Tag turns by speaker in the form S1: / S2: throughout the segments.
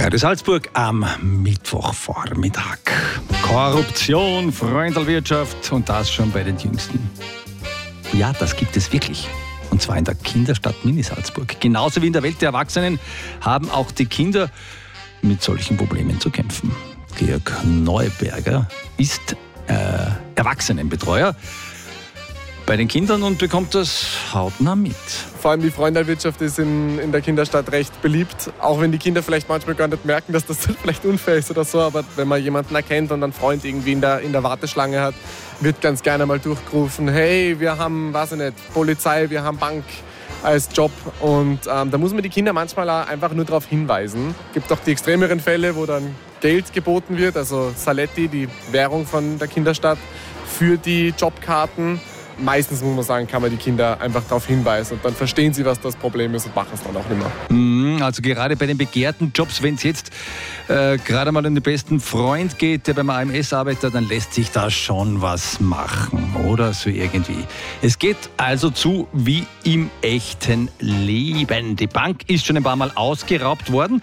S1: Radio Salzburg am Mittwochvormittag. Korruption, Freundelwirtschaft und das schon bei den Jüngsten. Ja, das gibt es wirklich. Und zwar in der Kinderstadt Mini-Salzburg. Genauso wie in der Welt der Erwachsenen haben auch die Kinder mit solchen Problemen zu kämpfen. Georg Neuberger ist Erwachsenenbetreuer bei den Kindern und bekommt das hautnah mit.
S2: Vor allem die Freundelwirtschaft ist in der Kinderstadt recht beliebt. Auch wenn die Kinder vielleicht manchmal gar nicht merken, dass das vielleicht unfair ist oder so. Aber wenn man jemanden erkennt und einen Freund irgendwie in der Warteschlange hat, wird ganz gerne mal durchgerufen, hey, wir haben, weiß ich nicht, Polizei, wir haben Bank als Job. Und da muss man die Kinder manchmal auch einfach nur darauf hinweisen. Es gibt auch die extremeren Fälle, wo dann Geld geboten wird, also Saletti, die Währung von der Kinderstadt, für die Jobkarten. Meistens, muss man sagen, kann man die Kinder einfach darauf hinweisen und dann verstehen sie, was das Problem ist und machen es dann auch nicht mehr.
S1: Also gerade bei den begehrten Jobs, wenn es jetzt gerade mal um den besten Freund geht, der beim AMS arbeitet, dann lässt sich da schon was machen oder so irgendwie. Es geht also zu wie im echten Leben. Die Bank ist schon ein paar Mal ausgeraubt worden.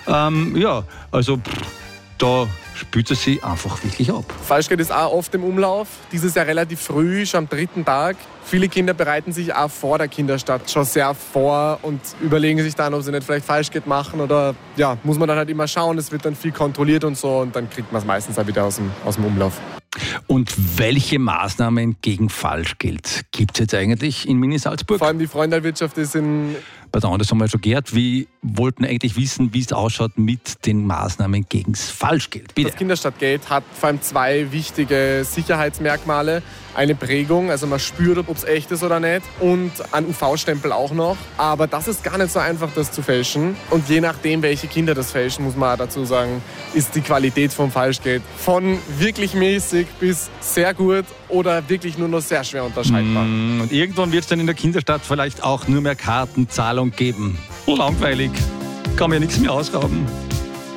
S1: Da spült es sie einfach wirklich ab.
S2: Falschgeld ist auch oft im Umlauf. Dieses Jahr relativ früh, schon am 3. Tag. Viele Kinder bereiten sich auch vor der Kinderstadt schon sehr vor und überlegen sich dann, ob sie nicht vielleicht Falschgeld machen oder ja, muss man dann halt immer schauen. Es wird dann viel kontrolliert und so und dann kriegt man es meistens auch wieder aus dem Umlauf.
S1: Und welche Maßnahmen gegen Falschgeld gibt es jetzt eigentlich in Mini-Salzburg?
S2: Vor allem die Freundelwirtschaft ist
S1: Pardon, das haben wir schon gehört. Wir wollten eigentlich wissen, wie es ausschaut mit den Maßnahmen gegen Falschgeld. Bitte.
S2: Das Kinderstadtgeld hat vor allem 2 wichtige Sicherheitsmerkmale. Eine Prägung, also man spürt, ob es echt ist oder nicht, und ein UV-Stempel auch noch. Aber das ist gar nicht so einfach, das zu fälschen. Und je nachdem, welche Kinder das fälschen, muss man auch dazu sagen, ist die Qualität vom Falschgeld von wirklich mäßig bis sehr gut oder wirklich nur noch sehr schwer unterscheidbar.
S1: Und irgendwann wird es dann in der Kinderstadt vielleicht auch nur mehr Kartenzahlung geben. Langweilig. Kann mir nichts mehr ausrauben.